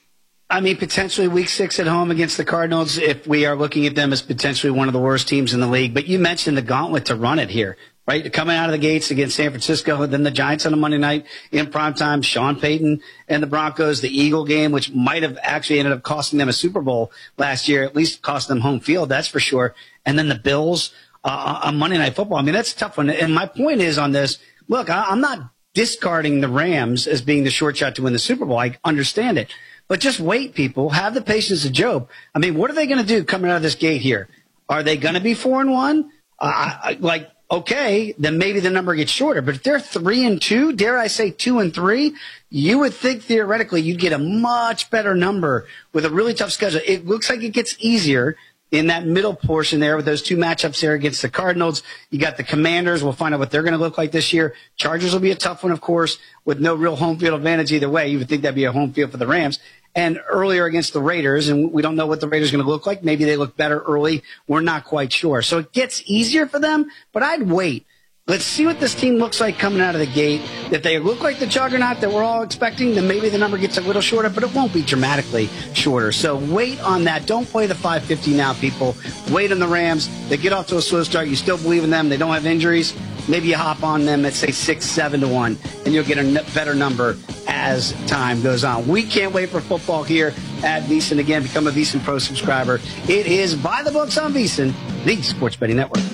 I mean, potentially week six at home against the Cardinals, if we are looking at them as potentially one of the worst teams in the league. But you mentioned the gauntlet to run it here, right? Coming out of the gates against San Francisco, then the Giants on a Monday night in primetime, Sean Payton and the Broncos, the Eagle game, which might have actually ended up costing them a Super Bowl last year, at least cost them home field, that's for sure. And then the Bills uh, on Monday Night Football. I mean, that's a tough one. And my point is on this, look, I, I'm not discarding the Rams as being the short shot to win the Super Bowl. I understand it. But just wait, people. Have the patience of Job. I mean, what are they going to do coming out of this gate here? Are they going to be four and one? Uh, I, like, okay, then maybe the number gets shorter. But if they're three and two, dare I say two and three, you would think theoretically you'd get a much better number with a really tough schedule. It looks like it gets easier in that middle portion there with those two matchups there against the Cardinals. You got the Commanders. We'll find out what they're going to look like this year. Chargers will be a tough one, of course, with no real home field advantage either way. You would think that'd be a home field for the Rams. And earlier against the Raiders, and we don't know what the Raiders are going to look like. Maybe they look better early. We're not quite sure. So it gets easier for them, but I'd wait. Let's see what this team looks like coming out of the gate. If they look like the juggernaut that we're all expecting, then maybe the number gets a little shorter, but it won't be dramatically shorter. So wait on that. Don't play the five fifty now, people. Wait on the Rams. They get off to a slow start. You still believe in them. They don't have injuries. Maybe you hop on them at, say, six, seven to one, and you'll get a better number as time goes on. We can't wait for football here at VSiN. Again, become a VSiN Pro subscriber. It is By the Books on VSiN, the Sports Betting Network.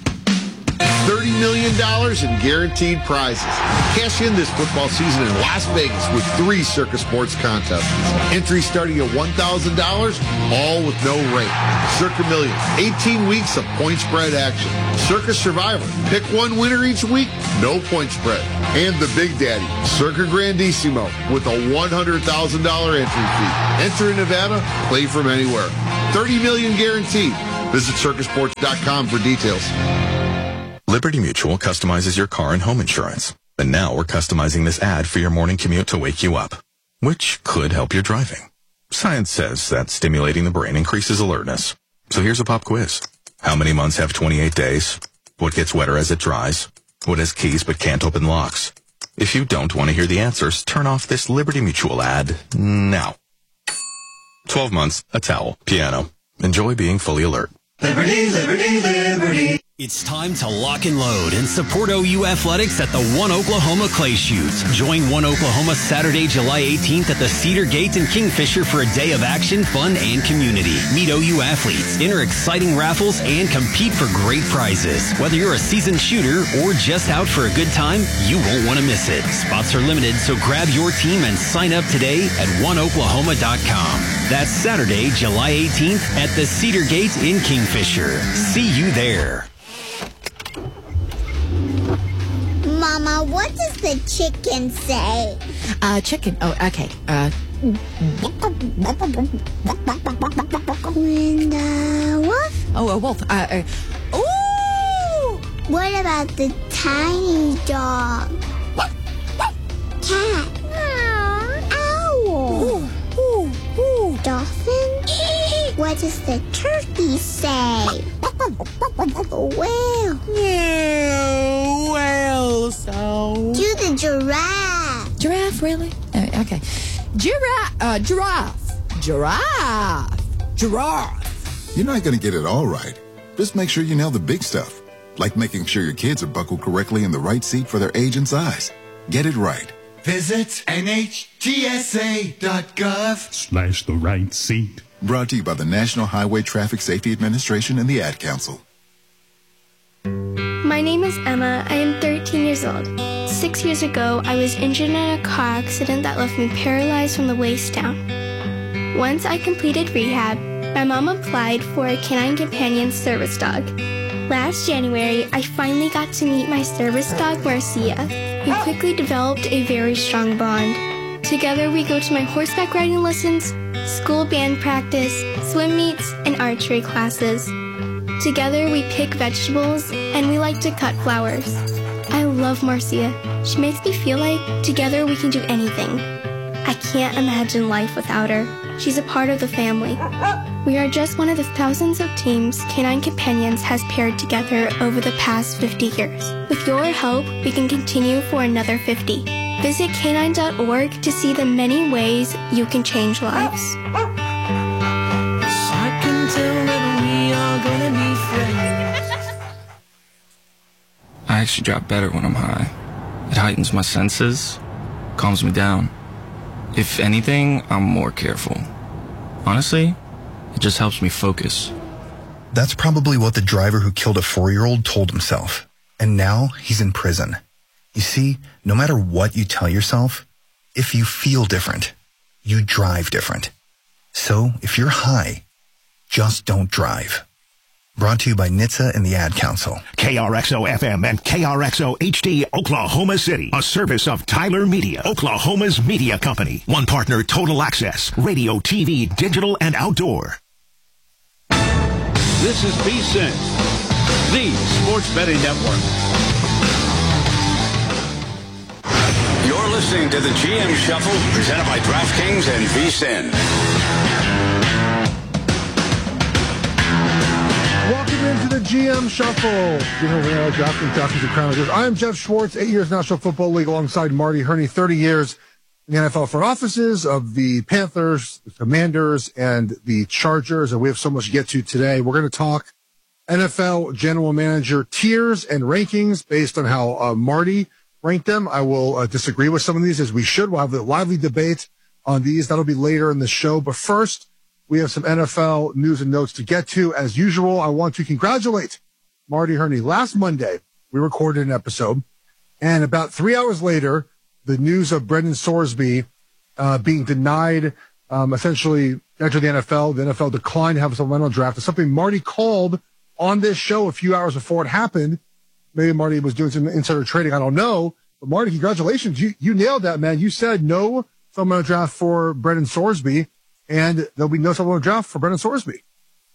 thirty million dollars in guaranteed prizes. Cash in this football season in Las Vegas with three Circus Sports contests. Entry starting at one thousand dollars, all with no rate. Circa Millions, eighteen weeks of point spread action. Circus Survivor, pick one winner each week, no point spread. And the Big Daddy, Circa Grandissimo, with a one hundred thousand dollars entry fee. Enter in Nevada, play from anywhere. thirty million dollars guaranteed. Visit circus sports dot com for details. Liberty Mutual customizes your car and home insurance. And now we're customizing this ad for your morning commute to wake you up, which could help your driving. Science says that stimulating the brain increases alertness. So here's a pop quiz. How many months have twenty-eight days? What gets wetter as it dries? What has keys but can't open locks? If you don't want to hear the answers, turn off this Liberty Mutual ad now. twelve months, a towel, piano. Enjoy being fully alert. Liberty, liberty, liberty. It's time to lock and load and support O U Athletics at the One Oklahoma Clay Shoot. Join One Oklahoma Saturday, July eighteenth at the Cedar Gate in Kingfisher for a day of action, fun, and community. Meet O U athletes, enter exciting raffles, and compete for great prizes. Whether you're a seasoned shooter or just out for a good time, you won't want to miss it. Spots are limited, so grab your team and sign up today at one oklahoma dot com. That's Saturday, July eighteenth at the Cedar Gate in Kingfisher. See you there. Mama, what does the chicken say? Uh, chicken. Oh, okay. Uh. When the wolf? Oh, a wolf. Uh, uh. Ooh! What about the tiny dog? Cat? Owl? Ooh, ooh, ooh. Dolphin? What does the turkey say? Whale? Yeah, whale sound. Do the giraffe. Giraffe, really? Uh, okay. Giraffe. Uh, giraffe. Giraffe. Giraffe. You're not going to get it all right. Just make sure you nail the big stuff, like making sure your kids are buckled correctly in the right seat for their age and size. Get it right. Visit N H T S A dot gov Slash the right seat. Brought to you by the National Highway Traffic Safety Administration and the Ad Council. My name is Emma. I am thirteen years old. Six years ago, I was injured in a car accident that left me paralyzed from the waist down. Once I completed rehab, my mom applied for a Canine Companion service dog. Last January, I finally got to meet my service dog, Marcia. We quickly developed a very strong bond. Together, we go to my horseback riding lessons, school band practice, swim meets, and archery classes. Together, we pick vegetables, and we like to cut flowers. I love Marcia. She makes me feel like together we can do anything. I can't imagine life without her. She's a part of the family. We are just one of the thousands of teams Canine Companions has paired together over the past fifty years. With your help, we can continue for another fifty. Visit canine dot org to see the many ways you can change lives. I can tell that we are gonna be friends. I actually drop better when I'm high. It heightens my senses, calms me down. If anything, I'm more careful. Honestly, it just helps me focus. That's probably what the driver who killed a four-year-old told himself. And now he's in prison. You see, no matter what you tell yourself, if you feel different, you drive different. So if you're high, just don't drive. Brought to you by N H T S A and the Ad Council. K R X O F M and K R X O H D Oklahoma City. A service of Tyler Media, Oklahoma's media company. One partner, Total Access. Radio, T V, digital, and outdoor. This is V S I N, the Sports Betting Network. You're listening to the G M Shuffle, presented by DraftKings and V S I N. Welcome into the G M Shuffle. You know, we're DraftKings, DraftKings, and Crown. I am Jeff Schwartz, eight years National Football League, alongside Marty Herney, thirty years in the N F L front offices of the Panthers, the Commanders, and the Chargers. And we have so much to get to today. We're going to talk N F L general manager tiers and rankings based on how uh, Marty ranked them. I will uh, disagree with some of these, as we should. We'll have a lively debate on these. That'll be later in the show. But first, we have some N F L news and notes to get to. As usual, I want to congratulate Marty Herney. Last Monday, we recorded an episode, and about three hours later, the news of Brendan Sorsby uh, being denied, um, essentially enter the N F L. The N F L declined to have a supplemental draft. It's something Marty called on this show a few hours before it happened. Maybe Marty was doing some insider trading. I don't know. But Marty, congratulations. You you nailed that, man. You said no supplemental draft for Brendan Sorsby, and there'll be no supplemental draft for Brendan Sorsby.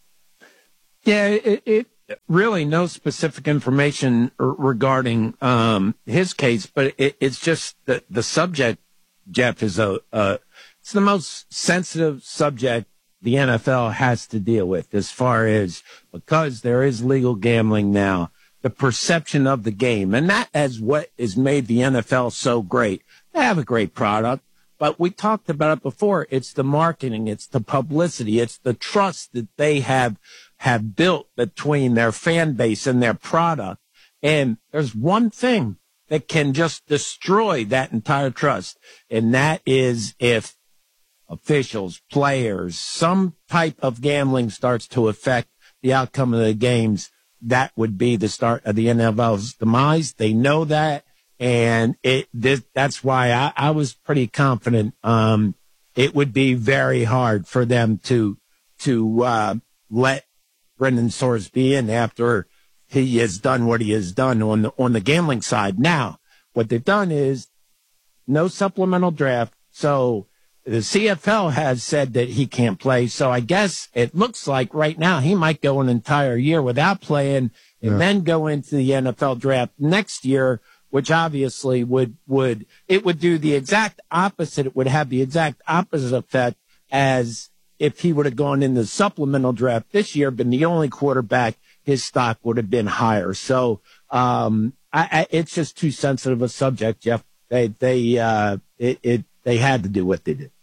Yeah, it, it really no specific information regarding um, his case, but it, it's just that the subject, Jeff, is a, uh, it's the most sensitive subject the N F L has to deal with, as far as, because there is legal gambling now, the perception of the game. And that is what has made the N F L so great. They have a great product, but we talked about it before. It's the marketing. It's the publicity. It's the trust that they have have built between their fan base and their product. And there's one thing that can just destroy that entire trust, and that is if officials, players, some type of gambling starts to affect the outcome of the games. That would be the start of the N F L's demise. They know that, and it this, that's why I, I was pretty confident um, it would be very hard for them to to uh, let Brendan Sorsby in after he has done what he has done on the on the gambling side. Now, what they've done is no supplemental draft. So the C F L has said that he can't play. So I guess it looks like right now he might go an entire year without playing, and yeah. then go into the N F L draft next year, which obviously would, would, it would do the exact opposite. It would have the exact opposite effect as if he would have gone in the supplemental draft this year, been the only quarterback, his stock would have been higher. So, um, I, I, it's just too sensitive a subject, Jeff. They, they, uh, it, it, they had to do what they did.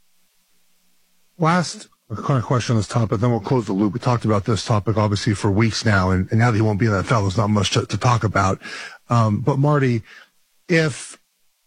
Last kind of question on this topic, then we'll close the loop. We talked about this topic obviously for weeks now, and, and now that he won't be in the N F L, there's not much to, to talk about. Um, but Marty, if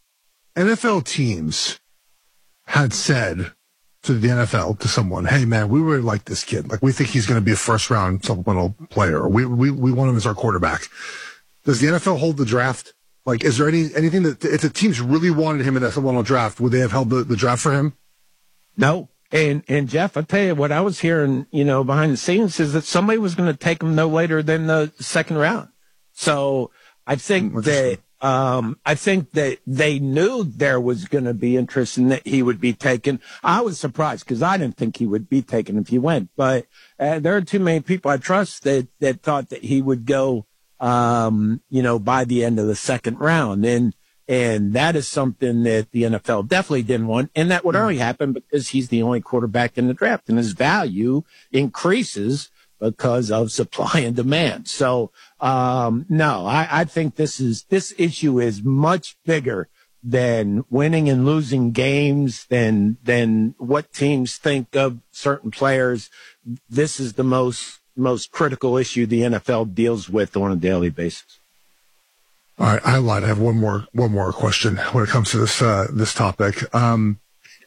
N F L teams had said to the N F L, to someone, hey man, we really like this kid. Like, we think he's going to be a first round supplemental player, or we, we, we want him as our quarterback. Does the N F L hold the draft? Like, is there any, anything that, if the teams really wanted him in that supplemental draft, would they have held the, the draft for him? No. And, and Jeff, I tell you what I was hearing, you know, behind the scenes is that somebody was going to take him no later than the second round. So I think that, um, I think that they knew there was going to be interest and that he would be taken. I was surprised because I didn't think he would be taken if he went, but uh, there are too many people I trust that, that thought that he would go, um, you know, by the end of the second round. And, And that is something that the N F L definitely didn't want. And that would only happen because he's the only quarterback in the draft, and his value increases because of supply and demand. So, um, no, I, I think this is, this issue is much bigger than winning and losing games, than, than what teams think of certain players. This is the most, most critical issue the N F L deals with on a daily basis. All right, I lied. I have one more one more question when it comes to this uh, this topic. Um,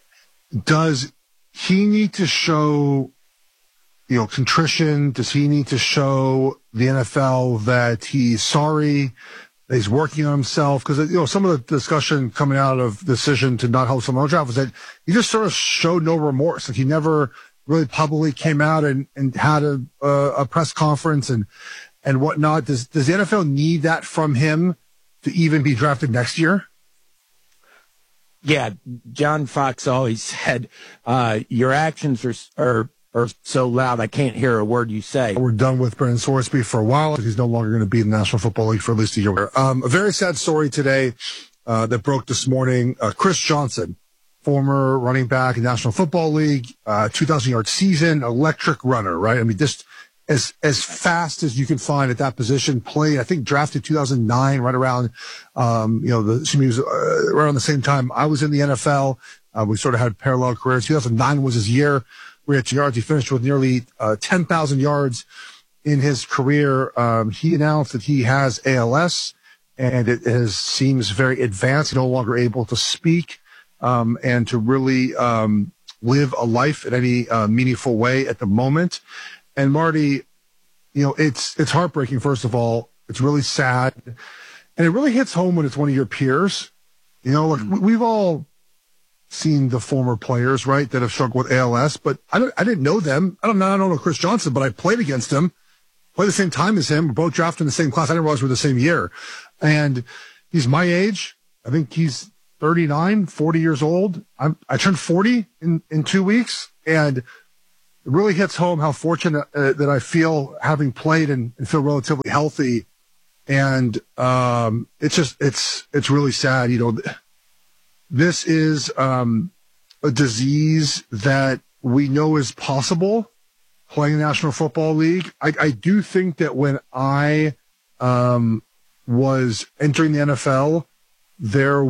does he need to show, you know, contrition? Does he need to show the N F L that he's sorry, that he's working on himself? Because, you know, some of the discussion coming out of the decision to not hold some draft was that he just sort of showed no remorse. Like, he never really publicly came out and, and had a, a a press conference and and whatnot. Does does the N F L need that from him to even be drafted next year? Yeah, John Fox always said, uh, your actions are, are are so loud I can't hear a word you say. We're done with Brendan Sorsby for a while. He's no longer going to be in the National Football League for at least a year. Um, a very sad story today uh, that broke this morning. Uh, Chris Johnson, former running back in the National Football League, uh, two thousand yard season, electric runner, right? I mean, just as as fast as you can find at that position. Played, I think, drafted two thousand nine, right around, um, you know, the he was uh, right around the same time I was in the N F L. Uh, we sort of had parallel careers. two thousand nine was his year. three hundred yards. He finished with nearly uh, ten thousand yards in his career. Um, he announced that he has A L S, and it is, seems very advanced, no longer able to speak um, and to really um, live a life in any uh, meaningful way at the moment. And Marty, you know, it's it's heartbreaking, first of all. It's really sad. And it really hits home when it's one of your peers. You know, like we've all seen the former players, right, that have struggled with A L S, but I don't, I didn't know them. I don't know, I don't know Chris Johnson, but I played against him, played the same time as him. We're both drafted in the same class. I didn't realize we were the same year. And he's my age. I think he's thirty-nine, forty years old. I'm, I turned forty in, in two weeks. And it really hits home how fortunate uh, that I feel having played and, and feel relatively healthy. And um, it's just, it's, it's really sad. You know, this is um, a disease that we know is possible playing the National Football League. I, I do think that when I um, was entering the N F L, there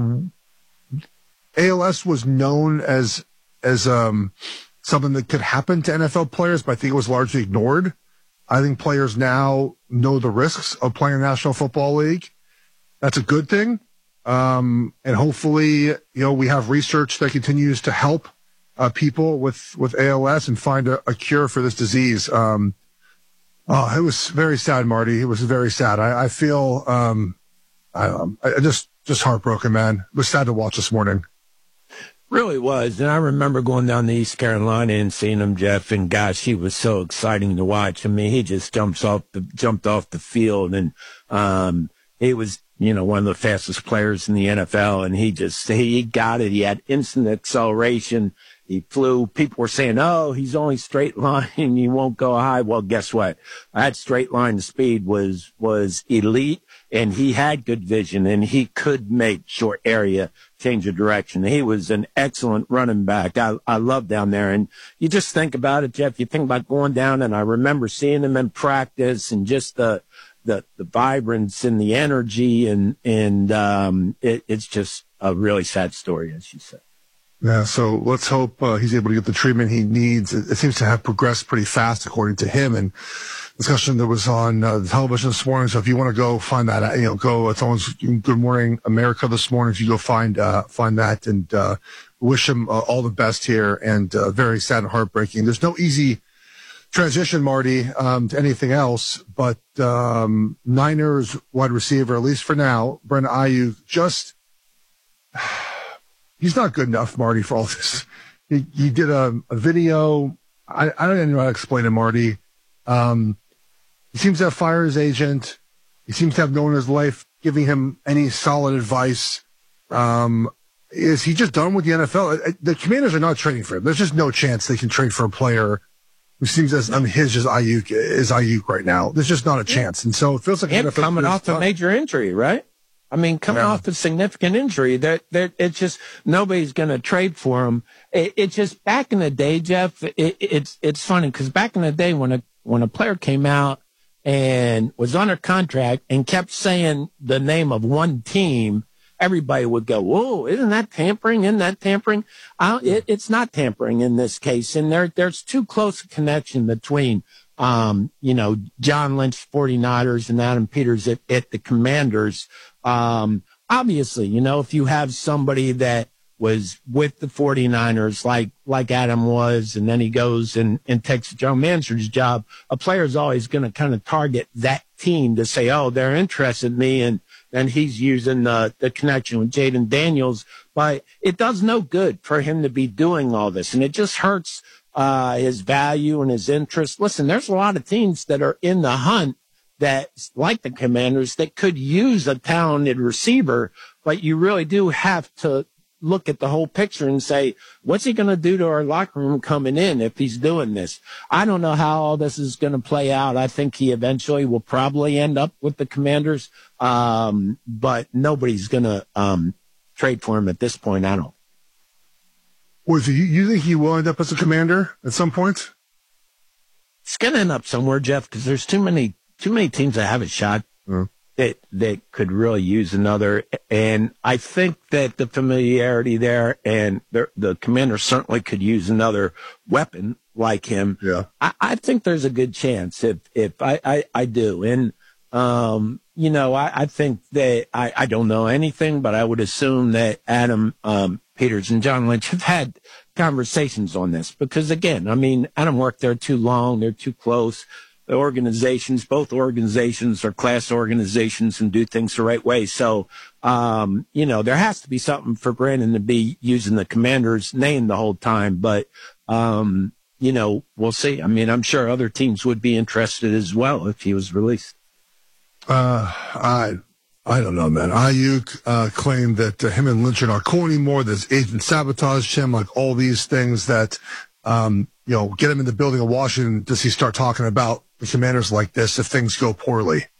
A L S was known as as um, something that could happen to N F L players, but I think it was largely ignored. I think players now know the risks of playing the National Football League. That's a good thing. Um, and hopefully, you know, we have research that continues to help uh, people with, with A L S and find a, a cure for this disease. Um, oh, it was very sad, Marty. It was very sad. I, I feel, um, I, I just, just heartbroken, man. It was sad to watch this morning. Really was. And I remember going down to East Carolina and seeing him, Jeff, and gosh, he was so exciting to watch. I mean, he just jumps off the, jumped off the field and, um, he was, you know, one of the fastest players in the N F L, and he just, he got it. He had instant acceleration. He flew. People were saying, oh, he's only straight line. He won't go high. Well, guess what? That straight line speed was, was elite, and he had good vision, and he could make short area change of direction. He was an excellent running back. I, I love down there. And you just think about it, Jeff. You think about going down, and I remember seeing him in practice and just the, the, the vibrance and the energy, and, and, um, it, it's just a really sad story, as you said. Yeah, so let's hope uh, he's able to get the treatment he needs. It, it seems to have progressed pretty fast, according to him. And discussion that was on uh, the television this morning. So if you want to go find that, you know, go. It's on Good Morning America this morning. If you go find uh, find that, and uh, wish him uh, all the best here. And uh, very sad and heartbreaking. There's no easy transition, Marty, um, to anything else. But um, Niners wide receiver, at least for now, Brandon Aiyuk, just. He's not good enough, Marty, for all this. He, he did a, a video. I, I don't even know how to explain it, Marty. Um, he seems to have fired his agent. He seems to have no one in his life giving him any solid advice. Um, is he just done with the N F L? The Commanders are not trading for him. There's just no chance they can trade for a player who seems as unhinged as Aiyuk is Aiyuk right now. There's just not a chance. And so it feels like him coming off a major injury, right? I mean, coming yeah. off a significant injury, that that it's just nobody's going to trade for him. It, it's just back in the day, Jeff. It, it's it's funny because back in the day when a when a player came out and was under contract and kept saying the name of one team, everybody would go, "Whoa, isn't that tampering? Isn't that tampering?" I, it, it's not tampering in this case, and there there's too close a connection between. Um, you know, John Lynch, forty-niners, and Adam Peters at, at the Commanders. Um, obviously, you know, if you have somebody that was with the forty-niners like, like Adam was, and then he goes and, and takes the general manager's job, a player's always going to kind of target that team to say, oh, they're interested in me. And then he's using the, the connection with Jaden Daniels, but it does no good for him to be doing all this. And it just hurts, uh, his value and his interest. Listen, there's a lot of teams that are in the hunt that, like the Commanders, that could use a talented receiver, but you really do have to look at the whole picture and say, what's he going to do to our locker room coming in if he's doing this? I don't know how all this is going to play out. I think he eventually will probably end up with the Commanders, um, but nobody's going to um, trade for him at this point. I don't. Was he, you think he will end up as a Commander at some point? It's going to end up somewhere, Jeff, because there's too many too many teams that have a shot. Mm. That, that could really use another. And I think that the familiarity there and the, the Commander certainly could use another weapon like him. Yeah. I, I think there's a good chance if, if I, I, I do. And, um, you know, I, I think that I, I don't know anything, but I would assume that Adam, um, Peters and John Lynch have had conversations on this because again, I mean, Adam worked there too long. They're too close. The organizations, both organizations are class organizations and do things the right way. So, um, you know, there has to be something for Brandon to be using the Commander's name the whole time. But, um, you know, we'll see. I mean, I'm sure other teams would be interested as well if he was released. Uh, I, I don't know, man. Ayuk uh, claimed that uh, him and Lynch are not cool anymore. This agent sabotaged him, like all these things that, um, you know, get him in the building of Washington. Does he start talking about the Commanders like this if things go poorly?